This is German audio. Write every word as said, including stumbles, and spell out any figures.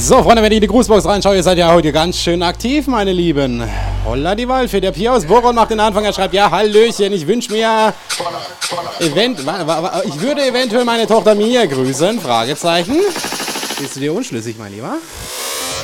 So, Freunde, wenn ich in die Grußbox reinschaue, ihr seid ja heute ganz schön aktiv, meine Lieben. Holla die Waldfee, der Pia aus Boron macht den Anfang, er schreibt, ja, Hallöchen, ich wünsche mir, event ich würde eventuell meine Tochter Mia grüßen, Fragezeichen. Bist du dir unschlüssig, mein Lieber?